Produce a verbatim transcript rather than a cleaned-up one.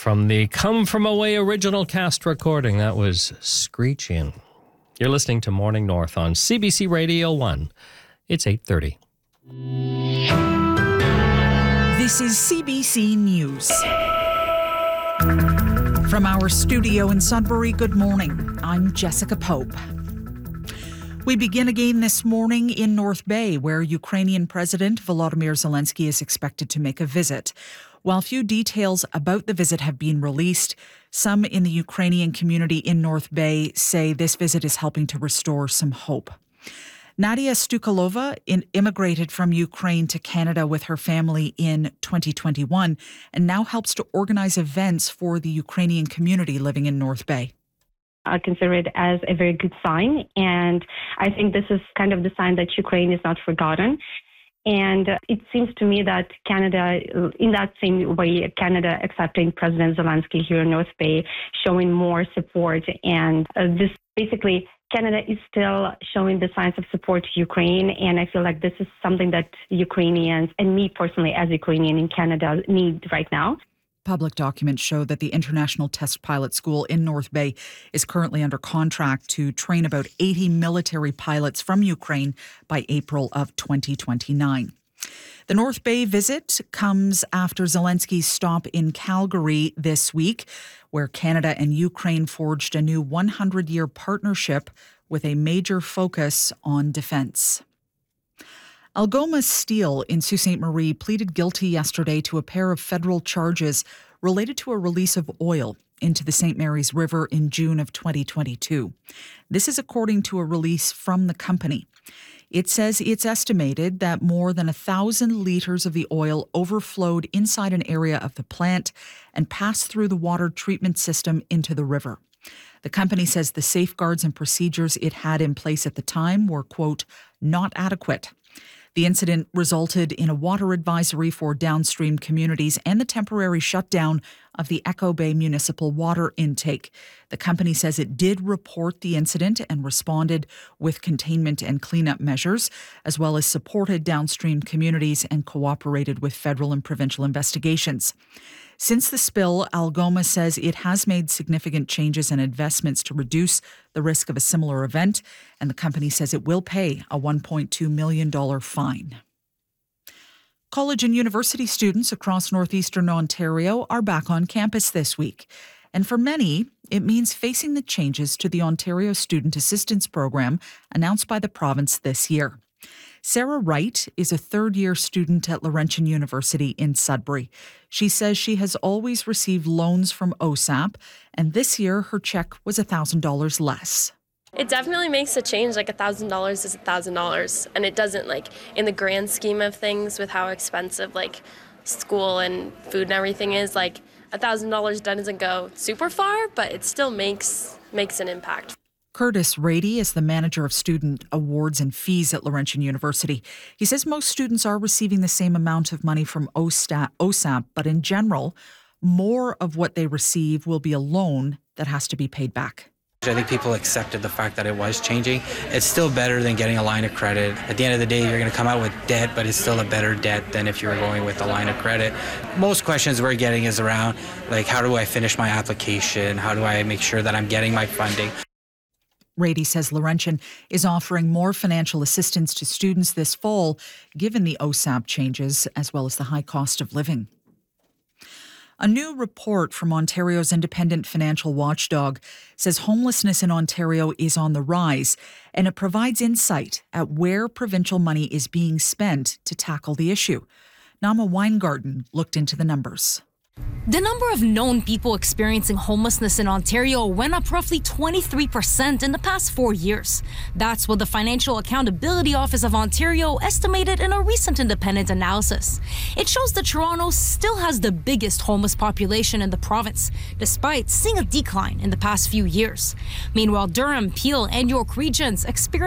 From the Come From Away original cast recording, that was Screechin'. You're listening to Morning North on C B C Radio one. It's eight thirty. This is C B C News. From our studio in Sudbury, good morning. I'm Jessica Pope. We begin again this morning in North Bay, where Ukrainian President Volodymyr Zelensky is expected to make a visit. While few details about the visit have been released, some in the Ukrainian community in North Bay say this visit is helping to restore some hope. Nadia Stukalova immigrated from Ukraine to Canada with her family in twenty twenty-one and now helps to organize events for the Ukrainian community living in North Bay. I consider it as a very good sign, and I think this is kind of the sign that Ukraine is not forgotten. And it seems to me that Canada, in that same way, Canada accepting President Zelensky here in North Bay, showing more support. And uh, this basically, Canada is still showing the signs of support to Ukraine. And I feel like this is something that Ukrainians, and me personally as Ukrainian in Canada, need right now. Public documents show that the International Test Pilot School in North Bay is currently under contract to train about eighty military pilots from Ukraine by April of twenty twenty-nine. The North Bay visit comes after Zelensky's stop in Calgary this week, where Canada and Ukraine forged a new one hundred year partnership with a major focus on defence. Algoma Steel in Sault Ste. Marie pleaded guilty yesterday to a pair of federal charges related to a release of oil into the Saint Mary's River in June of twenty twenty-two. This is according to a release from the company. It says it's estimated that more than a thousand litres of the oil overflowed inside an area of the plant and passed through the water treatment system into the river. The company says the safeguards and procedures it had in place at the time were, quote, not adequate. The incident resulted in a water advisory for downstream communities and the temporary shutdown of the Echo Bay municipal water intake. The company says it did report the incident and responded with containment and cleanup measures, as well as supported downstream communities and cooperated with federal and provincial investigations. Since the spill, Algoma says it has made significant changes and investments to reduce the risk of a similar event, and the company says it will pay a one point two million dollars fine. College and university students across northeastern Ontario are back on campus this week. And for many, it means facing the changes to the Ontario Student Assistance Program announced by the province this year. Sarah Wright is a third-year student at Laurentian University in Sudbury. She says she has always received loans from O S A P, and this year her check was one thousand dollars less. It definitely makes a change. Like one thousand dollars is one thousand dollars, and it doesn't, like, in the grand scheme of things with how expensive, like, school and food and everything is, like, one thousand dollars doesn't go super far, but it still makes makes an impact. Curtis Rady is the manager of student awards and fees at Laurentian University. He says most students are receiving the same amount of money from O S A P, but in general, more of what they receive will be a loan that has to be paid back. I think people accepted the fact that it was changing. It's still better than getting a line of credit. At the end of the day, you're going to come out with debt, but it's still a better debt than if you were going with a line of credit. Most questions we're getting is around, like, how do I finish my application? How do I make sure that I'm getting my funding? Rady says Laurentian is offering more financial assistance to students this fall, given the O S A P changes, as well as the high cost of living. A new report from Ontario's independent financial watchdog says homelessness in Ontario is on the rise, and it provides insight at where provincial money is being spent to tackle the issue. Nama Weingarten looked into the numbers. The number of known people experiencing homelessness in Ontario went up roughly twenty-three percent in the past four years. That's what the Financial Accountability Office of Ontario estimated in a recent independent analysis. It shows that Toronto still has the biggest homeless population in the province, despite seeing a decline in the past few years. Meanwhile, Durham, Peel, and York regions experienced